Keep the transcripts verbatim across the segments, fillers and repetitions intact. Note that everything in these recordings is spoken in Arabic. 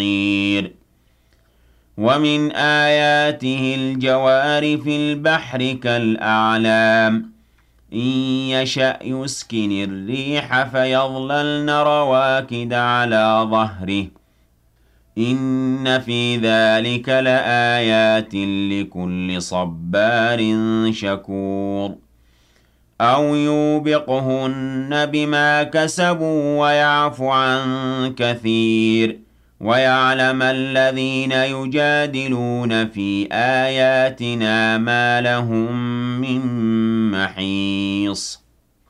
بصير ومن آياته الجوار في البحر كالأعلام إن يشأ يسكن الريح فيظللن رواكد على ظهره إن في ذلك لآيات لكل صبار شكور أو يوبقهن بما كسبوا ويعفو عن كثير ويعلم الذين يجادلون في آياتنا ما لهم من محيص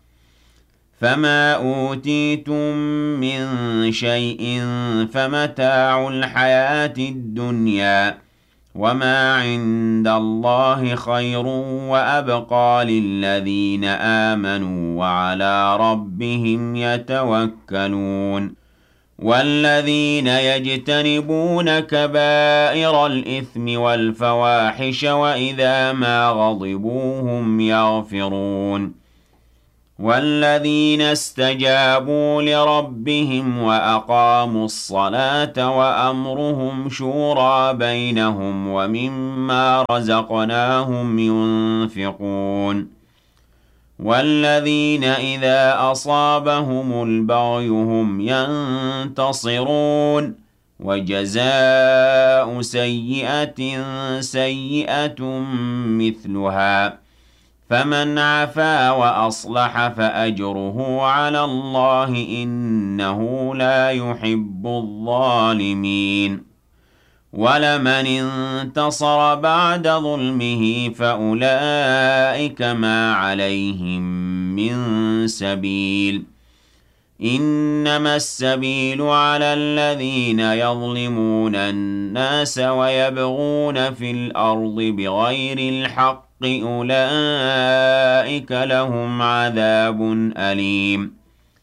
فما أوتيتم من شيء فمتاع الحياة الدنيا وما عند الله خير وأبقى للذين آمنوا وعلى ربهم يتوكلون والذين يجتنبون كبائر الإثم والفواحش وإذا ما غضبوا هم يغفرون والذين استجابوا لربهم وأقاموا الصلاة وأمرهم شورى بينهم ومما رزقناهم ينفقون والذين إذا أصابهم البغي هم ينتصرون وجزاء سيئة سيئة مثلها فمن عفا وأصلح فأجره على الله إنه لا يحب الظالمين ولمن انتصر بعد ظلمه فأولئك ما عليهم من سبيل إنما السبيل على الذين يظلمون الناس ويبغون في الأرض بغير الحق أولئك لهم عذاب أليم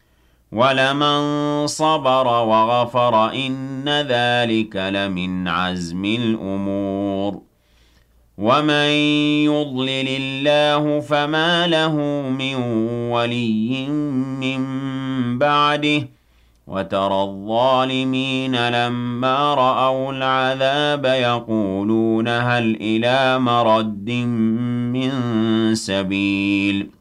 ولمن صبر وغفر إن ذلك لمن عزم الأمور ومن يضلل الله فما له من ولي من بعده وترى الظالمين لما رأوا العذاب يقولون هل إلى مرد من سبيل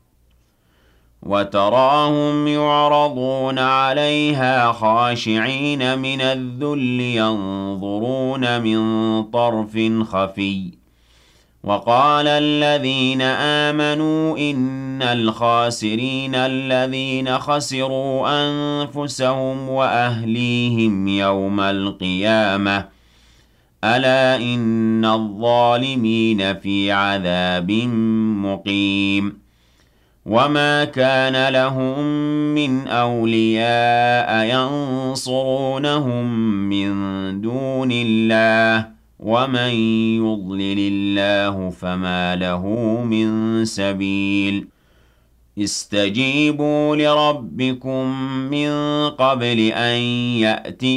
وتراهم يعرضون عليها خاشعين من الذل ينظرون من طرف خفي وقال الذين آمنوا إن الخاسرين الذين خسروا أنفسهم وأهليهم يوم القيامة ألا إن الظالمين في عذاب مقيم وما كان لهم من أولياء ينصرونهم من دون الله ومن يضلل الله فما له من سبيل استجيبوا لربكم من قبل أن يأتي